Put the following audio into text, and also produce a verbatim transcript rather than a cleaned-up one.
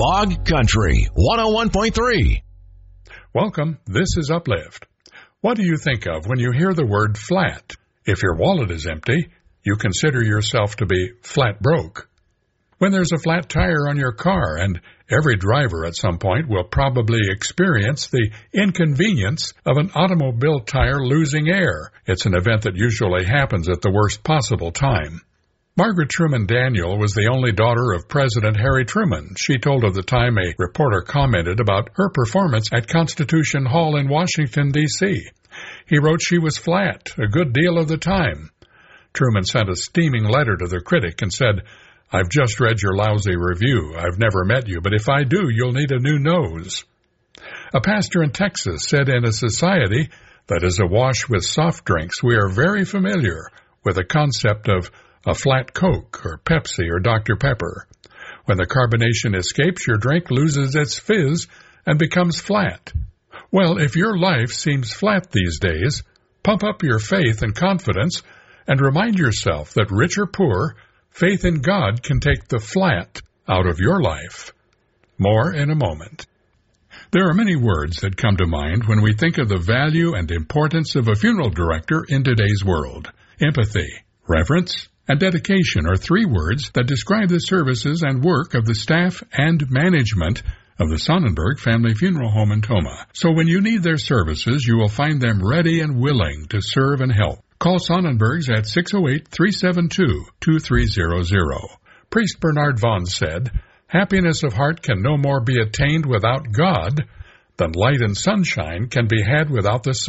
Bog Country one oh one point three. Welcome. This is Uplift. What do you think of when you hear the word flat? If your wallet is empty, you consider yourself to be flat broke. When there's a flat tire on your car, and every driver at some point will probably experience the inconvenience of an automobile tire losing air. It's an event that usually happens at the worst possible time. Margaret Truman Daniel was the only daughter of President Harry Truman. She told of the time a reporter commented about her performance at Constitution Hall in Washington, D C He wrote she was flat a good deal of the time. Truman sent a steaming letter to the critic and said, "I've just read your lousy review. I've never met you, but if I do, you'll need a new nose." A pastor in Texas said in a society that is awash with soft drinks, we are very familiar with the concept of a flat Coke or Pepsi or Doctor Pepper. When the carbonation escapes, your drink loses its fizz and becomes flat. Well, if your life seems flat these days, pump up your faith and confidence and remind yourself that rich or poor, faith in God can take the flat out of your life. More in a moment. There are many words that come to mind when we think of the value and importance of a funeral director in today's world. Empathy, reverence, and dedication are three words that describe the services and work of the staff and management of the Sonnenberg Family Funeral Home in Tomah. So when you need their services, you will find them ready and willing to serve and help. Call Sonnenbergs at six oh eight, three seven two, two three zero zero. Priest Bernard Vaughn said, "Happiness of heart can no more be attained without God than light and sunshine can be had without the sun."